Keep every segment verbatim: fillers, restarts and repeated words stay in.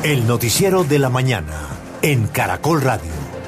El noticiero de la mañana en Caracol Radio.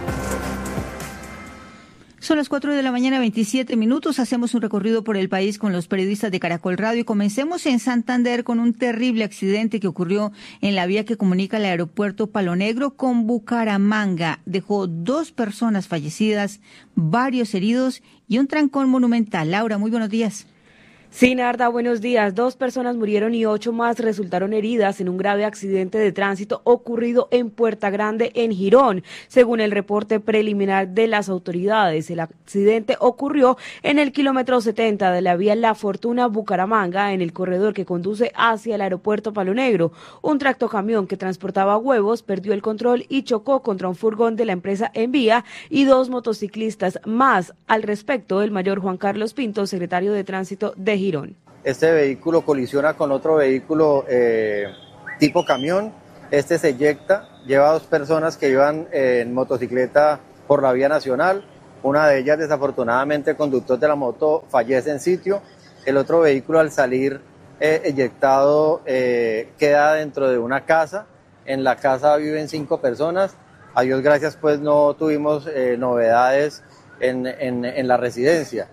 Son las cuatro de la mañana, veintisiete minutos. Hacemos un recorrido por el país con los periodistas de Caracol Radio. Comencemos en Santander con un terrible accidente que ocurrió en la vía que comunica el aeropuerto Palo Negro con Bucaramanga. Dejó dos personas fallecidas, varios heridos y un trancón monumental. Laura, muy buenos días. Sí, Narda, buenos días. Dos personas murieron y ocho más resultaron heridas en un grave accidente de tránsito ocurrido en Puerta Grande, en Girón. Según el reporte preliminar de las autoridades, el accidente ocurrió en el kilómetro setenta de la vía La Fortuna Bucaramanga, en el corredor que conduce hacia el aeropuerto Palo Negro. Un tractocamión que transportaba huevos perdió el control y chocó contra un furgón de la empresa Envía y dos motociclistas más. Al respecto, el mayor Juan Carlos Pinto, secretario de Tránsito de Girón. Este vehículo colisiona con otro vehículo eh, tipo camión. Este se eyecta, lleva a dos personas que iban eh, en motocicleta por la vía nacional. Una de ellas, desafortunadamente, el conductor de la moto fallece en sitio. El otro vehículo, al salir eh, eyectado, eh, queda dentro de una casa. En la casa viven cinco personas. A Dios gracias, pues no tuvimos eh, novedades en, en, en la residencia.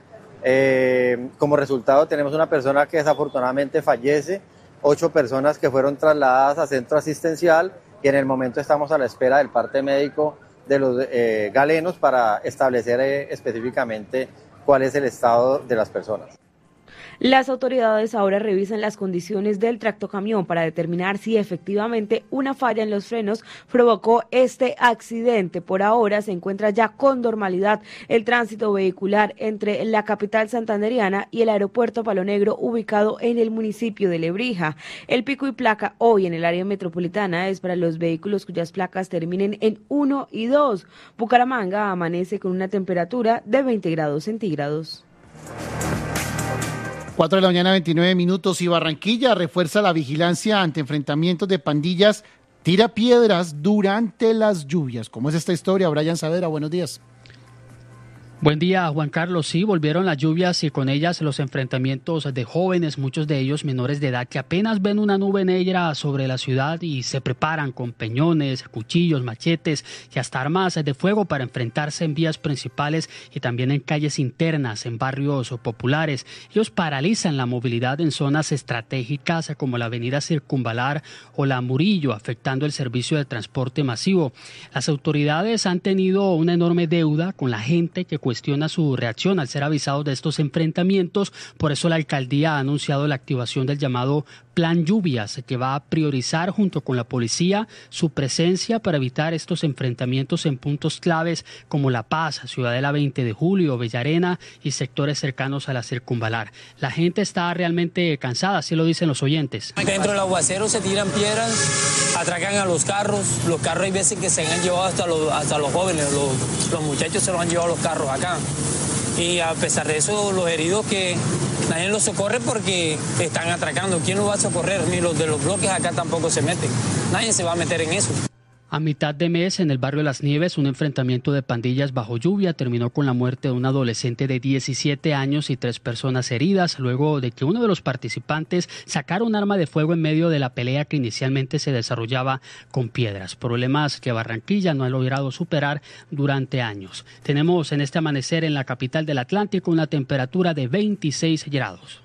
Eh, como resultado tenemos una persona que desafortunadamente fallece, ocho personas que fueron trasladadas a centro asistencial y en el momento estamos a la espera del parte médico de los eh, galenos para establecer eh, específicamente cuál es el estado de las personas. Las autoridades ahora revisan las condiciones del tractocamión para determinar si efectivamente una falla en los frenos provocó este accidente. Por ahora se encuentra ya con normalidad el tránsito vehicular entre la capital santanderiana y el aeropuerto Palo Negro, ubicado en el municipio de Lebrija. El pico y placa hoy en el área metropolitana es para los vehículos cuyas placas terminen en uno y dos. Bucaramanga amanece con una temperatura de veinte grados centígrados. cuatro de la mañana, veintinueve minutos, y Barranquilla refuerza la vigilancia ante enfrentamientos de pandillas, tira piedras durante las lluvias. ¿Cómo es esta historia? Brian Saavedra, buenos días. Buen día, Juan Carlos. Sí, volvieron las lluvias y con ellas los enfrentamientos de jóvenes, muchos de ellos menores de edad, que apenas ven una nube negra sobre la ciudad y se preparan con peñones, cuchillos, machetes y hasta armas de fuego para enfrentarse en vías principales y también en calles internas, en barrios populares. Ellos paralizan la movilidad en zonas estratégicas como la avenida Circunvalar o la Murillo, afectando el servicio de transporte masivo. Las autoridades han tenido una enorme deuda con la gente que cuestiona su reacción al ser avisados de estos enfrentamientos. Por eso la alcaldía ha anunciado la activación del llamado Plan Lluvias, que va a priorizar junto con la policía su presencia para evitar estos enfrentamientos en puntos claves como La Paz, Ciudadela veinte de julio, Bellarena y sectores cercanos a la Circunvalar. La gente está realmente cansada, así lo dicen los oyentes. Dentro del aguacero se tiran piedras, atracan a los carros. Los carros hay veces que se han llevado hasta los, hasta los jóvenes, los, los muchachos se los han llevado los carros acá. Y a pesar de eso, los heridos que nadie los socorre porque están atracando. ¿Quién los va a socorrer? Ni los de los bloques acá tampoco se meten. Nadie se va a meter en eso. A mitad de mes, en el barrio Las Nieves, un enfrentamiento de pandillas bajo lluvia terminó con la muerte de un adolescente de diecisiete años y tres personas heridas, luego de que uno de los participantes sacara un arma de fuego en medio de la pelea que inicialmente se desarrollaba con piedras. Problemas que Barranquilla no ha logrado superar durante años. Tenemos en este amanecer en la capital del Atlántico una temperatura de veintiséis grados.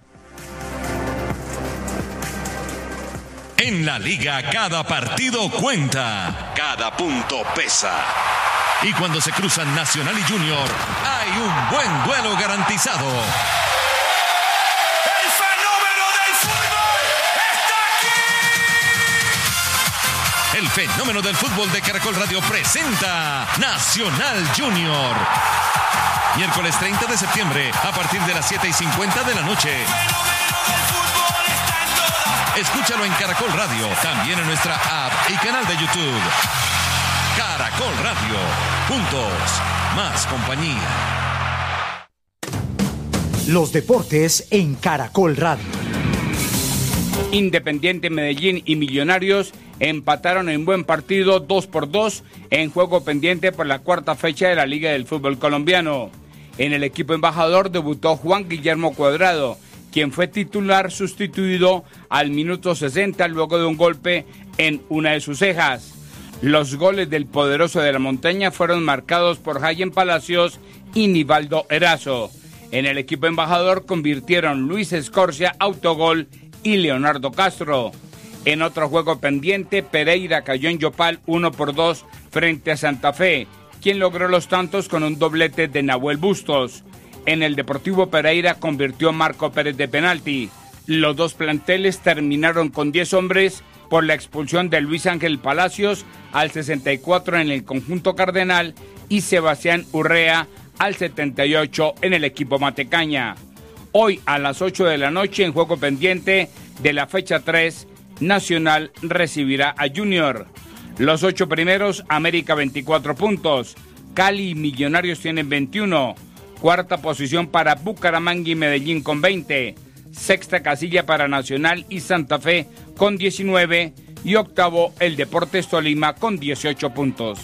En la liga cada partido cuenta, cada punto pesa. Y cuando se cruzan Nacional y Junior, hay un buen duelo garantizado. ¡El fenómeno del fútbol está aquí! El fenómeno del fútbol de Caracol Radio presenta Nacional Junior. Miércoles treinta de septiembre, a partir de las siete y cincuenta de la noche. Escúchalo en Caracol Radio, también en nuestra app y canal de YouTube. Caracol Radio, juntos, más compañía. Los deportes en Caracol Radio. Independiente Medellín y Millonarios empataron en buen partido dos por dos en juego pendiente por la cuarta fecha de la Liga del Fútbol Colombiano. En el equipo embajador debutó Juan Guillermo Cuadrado, quien fue titular sustituido al minuto sesenta luego de un golpe en una de sus cejas. Los goles del poderoso de la montaña fueron marcados por Jayen Palacios y Nivaldo Erazo. En el equipo embajador convirtieron Luis Escorcia, autogol, y Leonardo Castro. En otro juego pendiente, Pereira cayó en Yopal uno por dos frente a Santa Fe, quien logró los tantos con un doblete de Nahuel Bustos. En el Deportivo Pereira convirtió Marco Pérez de penalti. Los dos planteles terminaron con diez hombres por la expulsión de Luis Ángel Palacios al sesenta y cuatro en el conjunto cardenal y Sebastián Urrea al setenta y ocho en el equipo Matecaña. Hoy a las ocho de la noche, en juego pendiente de la fecha tres, Nacional recibirá a Junior. Los ocho primeros, América veinticuatro puntos, Cali y Millonarios tienen veintiuno, cuarta posición para Bucaramanga y Medellín con veinte, sexta casilla para Nacional y Santa Fe con diecinueve y octavo el Deportes Tolima con dieciocho puntos.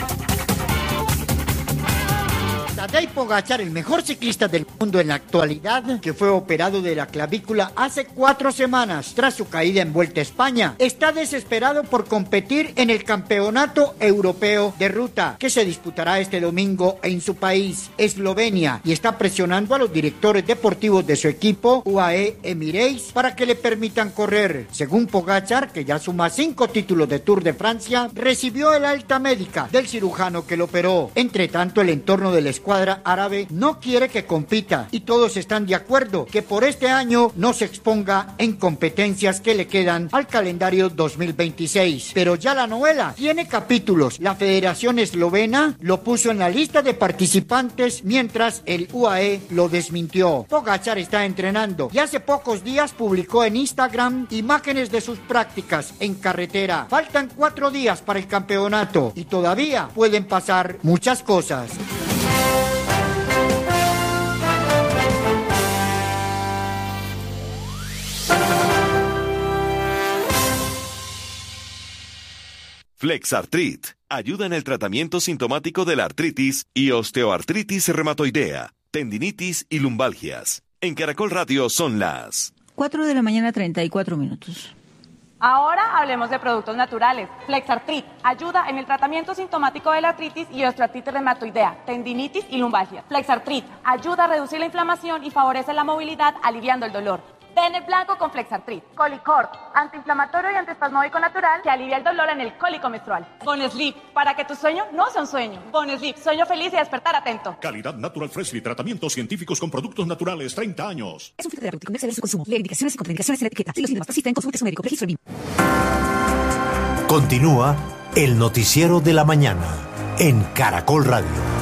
Tadej Pogačar, el mejor ciclista del mundo en la actualidad, que fue operado de la clavícula hace cuatro semanas tras su caída en Vuelta a España, está desesperado por competir en el Campeonato Europeo de Ruta, que se disputará este domingo en su país, Eslovenia, y está presionando a los directores deportivos de su equipo, U A E Emirates, para que le permitan correr. Según Pogačar, que ya suma cinco títulos de Tour de Francia, recibió el alta médica del cirujano que lo operó. Entre tanto, el entorno del escuadra árabe no quiere que compita y todos están de acuerdo que por este año no se exponga en competencias que le quedan al calendario dos mil veintiséis. Pero ya la novela tiene capítulos. La Federación Eslovena lo puso en la lista de participantes mientras el U A E lo desmintió. Pogačar está entrenando y hace pocos días publicó en Instagram imágenes de sus prácticas en carretera. Faltan cuatro días para el campeonato y todavía pueden pasar muchas cosas. Flexartrit ayuda en el tratamiento sintomático de la artritis y osteoartritis reumatoidea, tendinitis y lumbalgias. En Caracol Radio son las cuatro de la mañana, treinta y cuatro minutos. Ahora hablemos de productos naturales. Flexartrit ayuda en el tratamiento sintomático de la artritis y osteoartritis reumatoidea, tendinitis y lumbalgia. Flexartrit ayuda a reducir la inflamación y favorece la movilidad, aliviando el dolor. Den el blanco con Flexartrit. Colicort, antiinflamatorio y antiespasmódico natural que alivia el dolor en el cólico menstrual. Bonesleep, para que tu sueño no sea un sueño. Bonesleep, sueño feliz y despertar atento. Calidad Natural Freshly, tratamientos científicos con productos naturales, treinta años. Es un filtro terapéutico, no exceder su consumo. Leer indicaciones y contraindicaciones en la etiqueta. Si los síntomas persisten, consulte a su médico. Registro B I M. Continúa el noticiero de la mañana en Caracol Radio.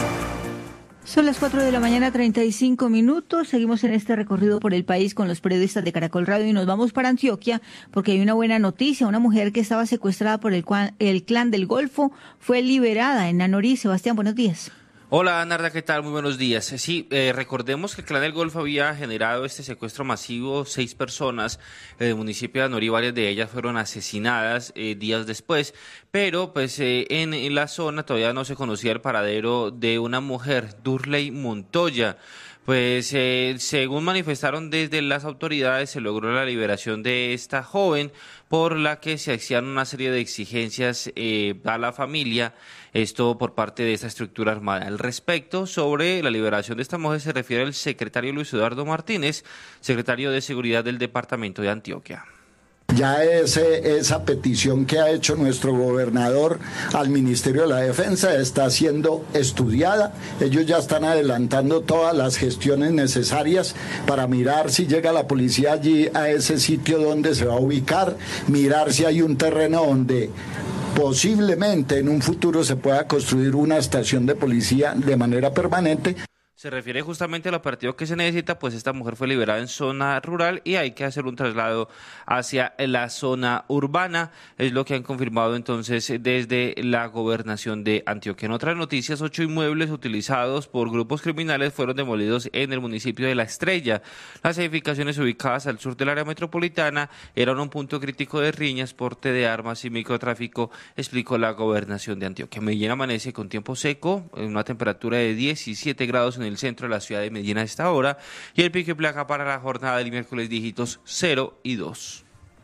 Son las cuatro de la mañana, treinta y cinco minutos. Seguimos en este recorrido por el país con los periodistas de Caracol Radio y nos vamos para Antioquia porque hay una buena noticia. Una mujer que estaba secuestrada por el, el Clan del Golfo fue liberada en Nanorí. Sebastián, buenos días. Hola, Narda, ¿qué tal? Muy buenos días. Sí, eh, recordemos que el Clan del Golfo había generado este secuestro masivo, seis personas en el municipio de Anorí, varias de ellas fueron asesinadas eh, días después, pero pues eh, en, en la zona todavía no se conocía el paradero de una mujer, Durley Montoya. Pues eh, según manifestaron desde las autoridades, se logró la liberación de esta joven, por la que se hacían una serie de exigencias eh, a la familia, esto por parte de esta estructura armada. Al respecto, sobre la liberación de esta mujer se refiere el secretario Luis Eduardo Martínez, secretario de Seguridad del Departamento de Antioquia. Ya ese, esa petición que ha hecho nuestro gobernador al Ministerio de la Defensa está siendo estudiada. Ellos ya están adelantando todas las gestiones necesarias para mirar si llega la policía allí a ese sitio donde se va a ubicar, mirar si hay un terreno donde posiblemente en un futuro se pueda construir una estación de policía de manera permanente. Se refiere justamente al operativo que se necesita, pues esta mujer fue liberada en zona rural y hay que hacer un traslado hacia la zona urbana, es lo que han confirmado entonces desde la gobernación de Antioquia. En otras noticias, ocho inmuebles utilizados por grupos criminales fueron demolidos en el municipio de La Estrella. Las edificaciones ubicadas al sur del área metropolitana eran un punto crítico de riñas, porte de armas y microtráfico, explicó la gobernación de Antioquia. Medellín amanece con tiempo seco, en una temperatura de diecisiete grados en el el centro de la ciudad de Medellín a esta hora, y el pico y placa para la jornada del miércoles dígitos cero y dos.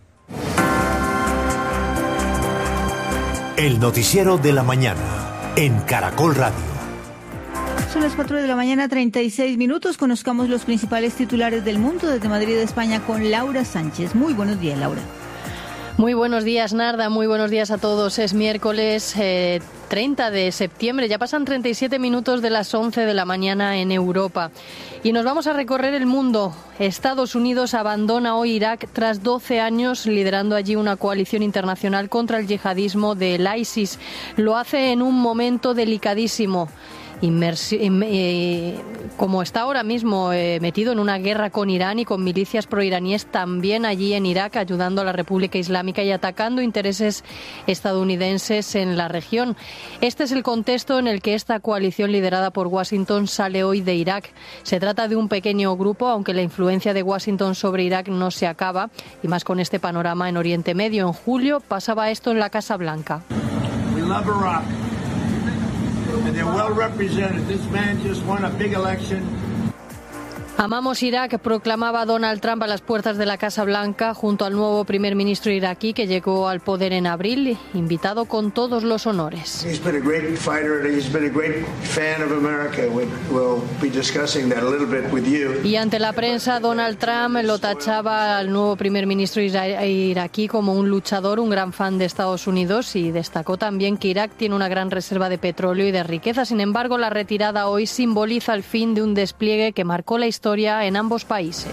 El noticiero de la mañana en Caracol Radio. Son las cuatro de la mañana, treinta y seis minutos. Conozcamos los principales titulares del mundo desde Madrid, España, con Laura Sánchez. Muy buenos días, Laura. Muy buenos días, Narda. Muy buenos días a todos. Es miércoles eh, treinta de septiembre. Ya pasan treinta y siete minutos de las once de la mañana en Europa. Y nos vamos a recorrer el mundo. Estados Unidos abandona hoy Irak tras doce años liderando allí una coalición internacional contra el yihadismo del ISIS. Lo hace en un momento delicadísimo. Inmersi- eh, como está ahora mismo eh, metido en una guerra con Irán y con milicias proiraníes también allí en Irak, ayudando a la República Islámica y atacando intereses estadounidenses en la región. Este es el contexto en el que esta coalición liderada por Washington sale hoy de Irak. Se trata de un pequeño grupo, aunque la influencia de Washington sobre Irak no se acaba, y más con este panorama en Oriente Medio. En julio pasaba esto en la Casa Blanca. We love Iraq. And they're well represented. This man just won a big election. Amamos Irak, proclamaba Donald Trump a las puertas de la Casa Blanca junto al nuevo primer ministro iraquí que llegó al poder en abril, invitado con todos los honores. He's been a great fighter and he's been a great fan of America. We'll be discussing that a little bit with you. Y ante la prensa, Donald Trump lo tachaba al nuevo primer ministro iraquí como un luchador, un gran fan de Estados Unidos, y destacó también que Irak tiene una gran reserva de petróleo y de riqueza. Sin embargo, la retirada hoy simboliza el fin de un despliegue que marcó la historia en ambos países.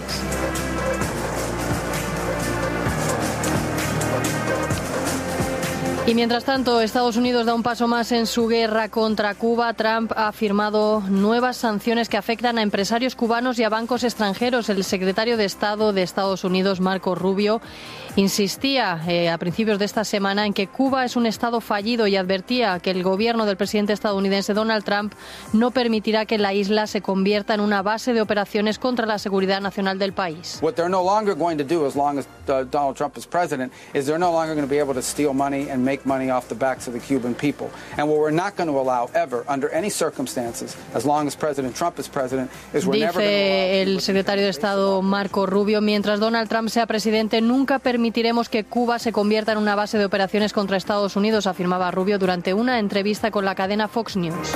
Y mientras tanto, Estados Unidos da un paso más en su guerra contra Cuba. Trump ha firmado nuevas sanciones que afectan a empresarios cubanos y a bancos extranjeros. El secretario de Estado de Estados Unidos, Marco Rubio, insistía eh, a principios de esta semana en que Cuba es un Estado fallido y advertía que el gobierno del presidente estadounidense Donald Trump no permitirá que la isla se convierta en una base de operaciones contra la seguridad nacional del país. What they're no longer going to do as long as uh, Donald Trump is president is they're no longer going to be able to steal money and make money off the backs of the Cuban people. And what we're not going to allow ever under any circumstances as long as President Trump is president is we're never going to allow. Dice el secretario de Estado Marco Rubio, mientras Donald Trump sea presidente nunca permitiremos que Cuba se convierta en una base de operaciones contra Estados Unidos, afirmaba Rubio durante una entrevista con la cadena Fox News.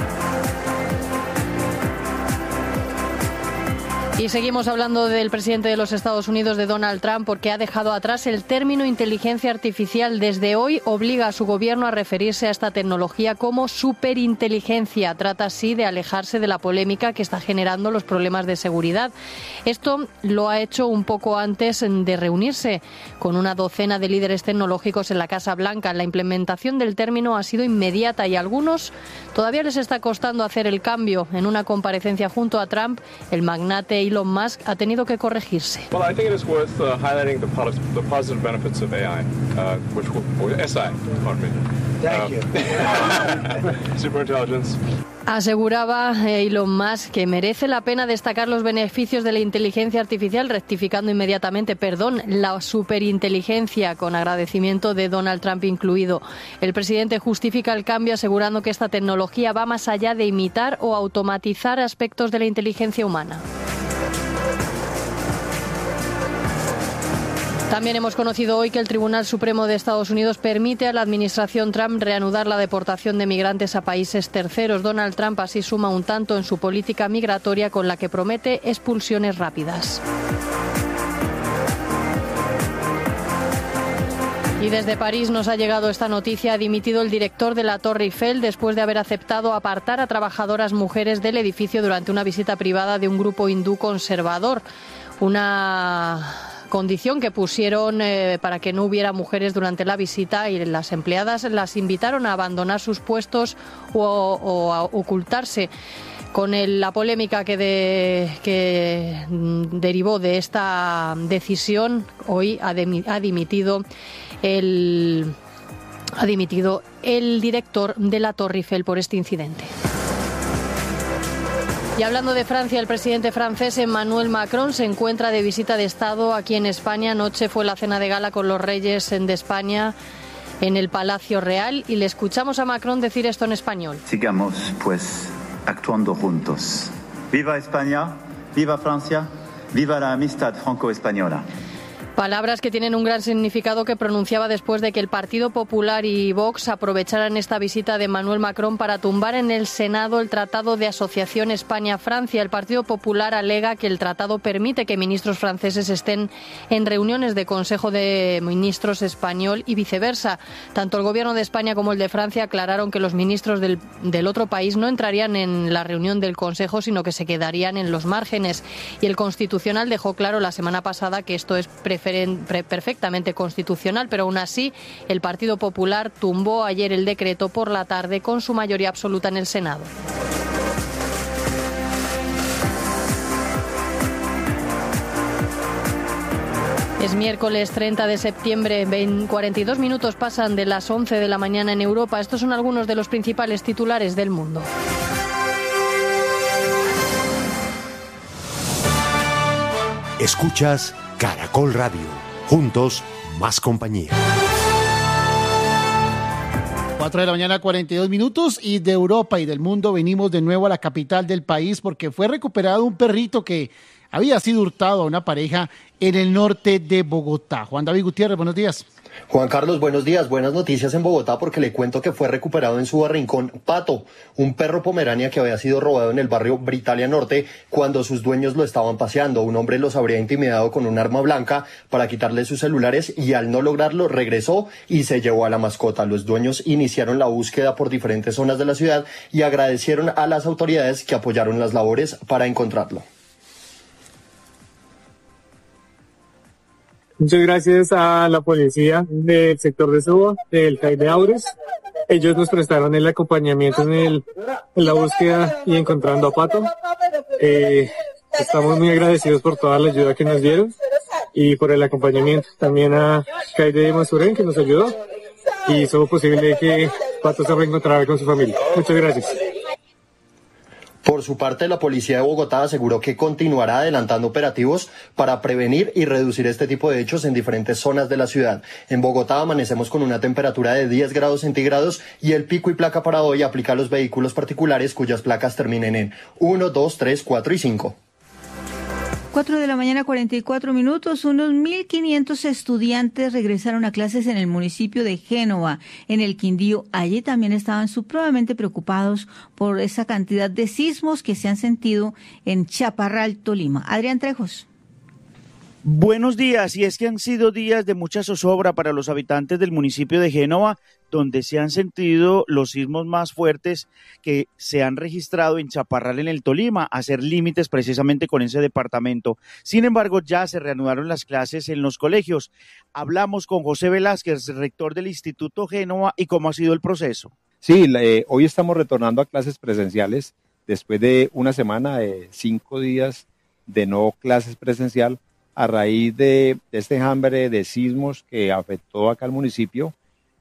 Y seguimos hablando del presidente de los Estados Unidos, de Donald Trump, porque ha dejado atrás el término inteligencia artificial. Desde hoy obliga a su gobierno a referirse a esta tecnología como superinteligencia. Trata así de alejarse de la polémica que está generando los problemas de seguridad. Esto lo ha hecho un poco antes de reunirse con una docena de líderes tecnológicos en la Casa Blanca. La implementación del término ha sido inmediata y a algunos todavía les está costando hacer el cambio. En una comparecencia junto a Trump, el magnate Elon Musk ha tenido que corregirse. Well, I think it is worth uh, highlighting the, pos the positive benefits of A I, uh, which will, S I, pardon me. Thank you. Superintelligence. Aseguraba Elon Musk que merece la pena destacar los beneficios de la inteligencia artificial, rectificando inmediatamente, perdón, la superinteligencia, con agradecimiento de Donald Trump incluido. El presidente justifica el cambio asegurando que esta tecnología va más allá de imitar o automatizar aspectos de la inteligencia humana. También hemos conocido hoy que el Tribunal Supremo de Estados Unidos permite a la administración Trump reanudar la deportación de migrantes a países terceros. Donald Trump así suma un tanto en su política migratoria con la que promete expulsiones rápidas. Y desde París nos ha llegado esta noticia. Ha dimitido el director de la Torre Eiffel después de haber aceptado apartar a trabajadoras mujeres del edificio durante una visita privada de un grupo hindú conservador. Una condición que pusieron eh, para que no hubiera mujeres durante la visita, y las empleadas las invitaron a abandonar sus puestos o, o a ocultarse. Con el, la polémica que, de, que derivó de esta decisión, hoy ha, de, ha dimitido el ha dimitido el director de la Torre Eiffel por este incidente. Y hablando de Francia, el presidente francés Emmanuel Macron se encuentra de visita de Estado aquí en España. Anoche fue la cena de gala con los reyes de España en el Palacio Real, y le escuchamos a Macron decir esto en español. Sigamos, pues, actuando juntos. Viva España, viva Francia, viva la amistad franco-española. Palabras que tienen un gran significado que pronunciaba después de que el Partido Popular y Vox aprovecharan esta visita de Emmanuel Macron para tumbar en el Senado el Tratado de Asociación España-Francia. El Partido Popular alega que el tratado permite que ministros franceses estén en reuniones de Consejo de Ministros español y viceversa. Tanto el Gobierno de España como el de Francia aclararon que los ministros del, del otro país no entrarían en la reunión del Consejo, sino que se quedarían en los márgenes. Y el Constitucional dejó claro la semana pasada que esto es preferente perfectamente constitucional, pero aún así el Partido Popular tumbó ayer el decreto por la tarde con su mayoría absoluta en el Senado. Es miércoles treinta de septiembre, cuarenta y dos minutos pasan de las once de la mañana en Europa. Estos son algunos de los principales titulares del mundo. Escuchas Caracol Radio. Juntos, más compañía. cuatro de la mañana, cuarenta y dos minutos, y de Europa y del mundo venimos de nuevo a la capital del país porque fue recuperado un perrito que había sido hurtado a una pareja en el norte de Bogotá. Juan David Gutiérrez, buenos días. Juan Carlos, buenos días. Buenas noticias en Bogotá porque le cuento que fue recuperado en su barrincón Pato, un perro pomerania que había sido robado en el barrio Britalia Norte cuando sus dueños lo estaban paseando. Un hombre los habría intimidado con un arma blanca para quitarle sus celulares y al no lograrlo regresó y se llevó a la mascota. Los dueños iniciaron la búsqueda por diferentes zonas de la ciudad y agradecieron a las autoridades que apoyaron las labores para encontrarlo. Muchas gracias a la policía del sector de Suba, del C A I de Aures. Ellos nos prestaron el acompañamiento en, el, en la búsqueda y encontrando a Pato. Eh, estamos muy agradecidos por toda la ayuda que nos dieron y por el acompañamiento. También a C A I de Masurén, que nos ayudó y hizo posible que Pato se reencontrara con su familia. Muchas gracias. Por su parte, la policía de Bogotá aseguró que continuará adelantando operativos para prevenir y reducir este tipo de hechos en diferentes zonas de la ciudad. En Bogotá amanecemos con una temperatura de diez grados centígrados y el pico y placa para hoy aplica a los vehículos particulares cuyas placas terminen en uno, dos, tres, cuatro y cinco. cuatro de la mañana, cuarenta y cuatro minutos. Unos mil quinientos estudiantes regresaron a clases en el municipio de Génova, en el Quindío. Allí también estaban supremamente preocupados por esa cantidad de sismos que se han sentido en Chaparral, Tolima. Adrián Trejos. Buenos días, y es que han sido días de mucha zozobra para los habitantes del municipio de Génova, donde se han sentido los sismos más fuertes que se han registrado en Chaparral, en el Tolima, a hacer límites precisamente con ese departamento. Sin embargo, ya se reanudaron las clases en los colegios. Hablamos con José Velázquez, rector del Instituto Génova, y cómo ha sido el proceso. Sí, eh, hoy estamos retornando a clases presenciales después de una semana, de cinco días de no clases presencial, a raíz de, de este enjambre de sismos que afectó acá al municipio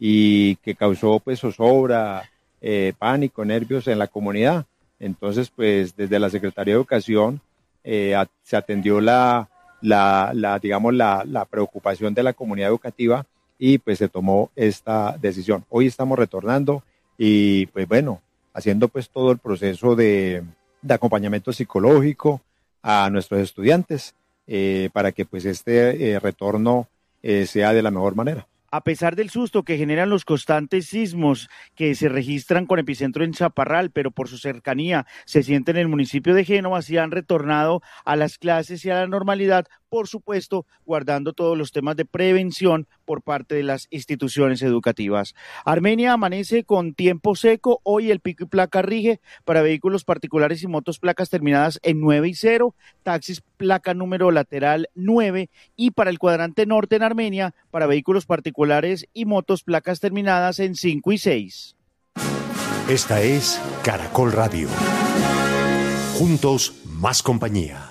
y que causó pues zozobra, eh, pánico, nervios en la comunidad. Entonces, pues desde la Secretaría de Educación eh, a, se atendió la, la, la digamos, la, la preocupación de la comunidad educativa y pues se tomó esta decisión. Hoy estamos retornando y pues bueno, haciendo pues todo el proceso de, de acompañamiento psicológico a nuestros estudiantes. Eh, para que pues este eh, retorno eh, sea de la mejor manera. A pesar del susto que generan los constantes sismos que se registran con epicentro en Chaparral, pero por su cercanía se siente en el municipio de Génova, sí han retornado a las clases y a la normalidad, por supuesto, guardando todos los temas de prevención por parte de las instituciones educativas. Armenia amanece con tiempo seco, hoy el pico y placa rige para vehículos particulares y motos placas terminadas en nueve y cero, taxis placa número lateral nueve y para el cuadrante norte en Armenia para vehículos particulares y motos placas terminadas en cinco y seis. Esta es Caracol Radio. Juntos, más compañía.